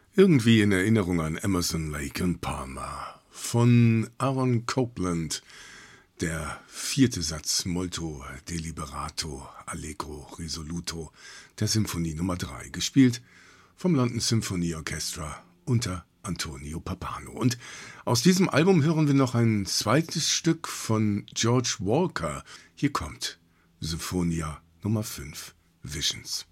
Irgendwie in Erinnerung an Emerson, Lake und Palmer. Von Aaron Copland, der 4. Satz Molto deliberato allegro risoluto der Symphonie Nummer 3, gespielt vom London Symphony Orchestra unter Antonio Pappano. Und aus diesem Album hören wir noch ein zweites Stück von George Walker. Hier kommt Symphonia Nummer 5, Visions.